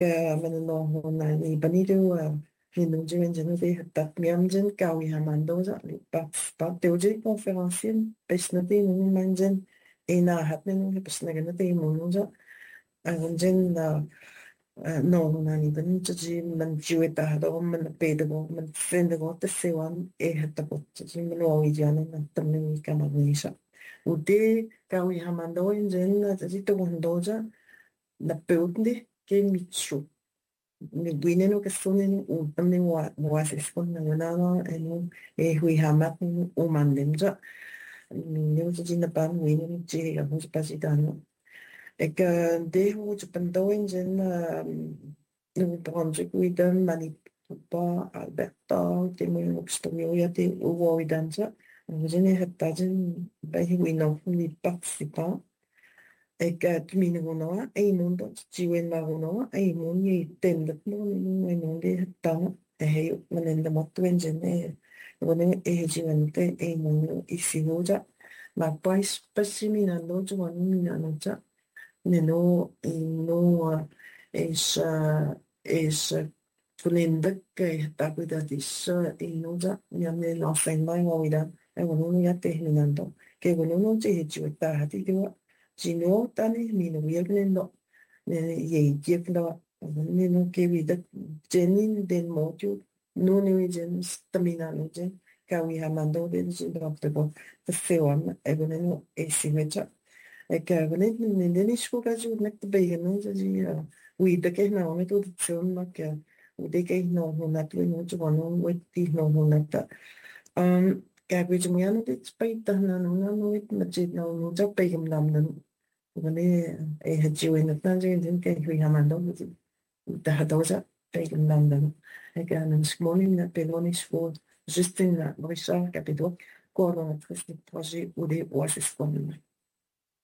manunong ni banido hinungjiwen jenu de hatat miamjen kawi hamando za li pa teoje konferansien pesnati nung manjen ena hatne nung pesnagana te mung za anjen na no na ni ban ji man jiwe ta do man pe do man sen do te sewan hatta pot ji man o ijana na tamne ni kama ni sa ude kawi hamando enjen na ji to ndo za na peutndi ke mitsu ni gwinen o kasonen u tamne wa se skon na wana eno hui hamat u mandem za ni o ji na pan winen ji ga hus pasidano ek de ho je pandoen jen no branche kuidan Manitoba Alberta te mo stomio ya te u wo idanza jene hatta jen ba hi wino ni participa ek tuminagonoa e mundo chiwen magonoa e muni tendat no ni no de ta e he manenda motwen jene gone e jivante e mundo isigoja ma pais pasiminando juan minanoja neno no es tunindak ke tapuda dissa inoja nyame la fenma ngawida e gono ya terminando ke gono no je jiwata hati dewa jino tani mino yernendo ne ye jefndo ne no ke vida jenin den moju no ne jen stamina no jen kawi hamando den jindo aptebo te sewan e gono e simecha كانت من دانيش فوقاجي نكتب بيانو زي ويدا كهنا وميتو تسيون مكا ودي كهنا هناك لنو جوانو ودي هنا هناك كاكوي جميانو دي تبايتا هنا نونا نويت مجيد نو نجا بيهم نامنا وني ايه هجيوين نتنجي ندين كاكوي هماندو ودا هدوزا بيهم نامنا هكا نسكموني من بيلوني سفور جستين بريشار كابيدو coordonnatrice du projet ou des OSS communes.